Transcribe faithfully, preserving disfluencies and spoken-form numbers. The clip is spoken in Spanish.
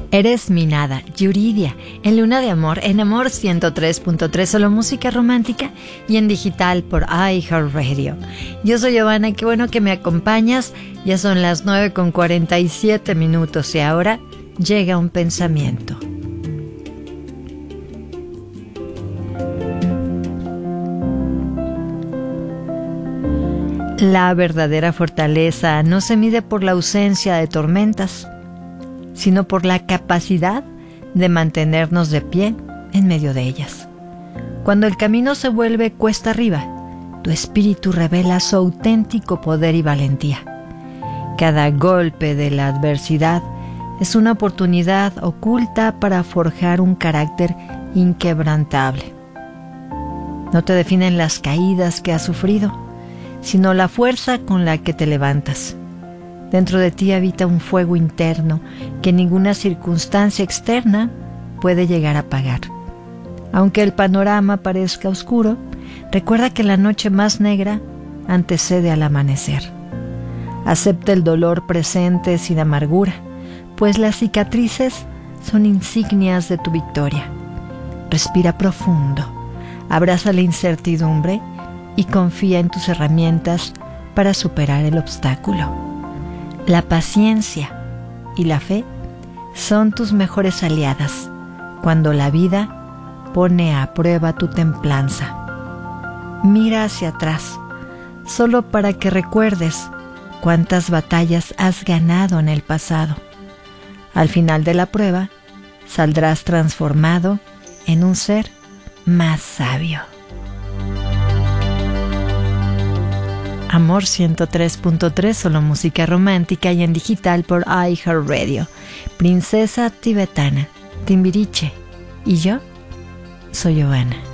Eres mi nada, Yuridia, en Luna de Amor, en Amor ciento tres punto tres, solo música romántica y en digital por iHeartRadio. Yo soy Giovanna, qué bueno que me acompañas. Ya son las nueve con cuarenta y siete minutos y ahora llega un pensamiento. La verdadera fortaleza no se mide por la ausencia de tormentas, sino por la capacidad de mantenernos de pie en medio de ellas. Cuando el camino se vuelve cuesta arriba, tu espíritu revela su auténtico poder y valentía. Cada golpe de la adversidad es una oportunidad oculta para forjar un carácter inquebrantable. No te definen las caídas que has sufrido, sino la fuerza con la que te levantas. Dentro de ti habita un fuego interno que ninguna circunstancia externa puede llegar a apagar. Aunque el panorama parezca oscuro, recuerda que la noche más negra antecede al amanecer. Acepta el dolor presente sin amargura, pues las cicatrices son insignias de tu victoria. Respira profundo, abraza la incertidumbre y confía en tus herramientas para superar el obstáculo. La paciencia y la fe son tus mejores aliadas cuando la vida pone a prueba tu templanza. Mira hacia atrás, solo para que recuerdes cuántas batallas has ganado en el pasado. Al final de la prueba, saldrás transformado en un ser más sabio. Amor ciento tres punto tres, solo música romántica y en digital por iHeartRadio. Princesa tibetana, Timbiriche. Y yo soy Giovanna.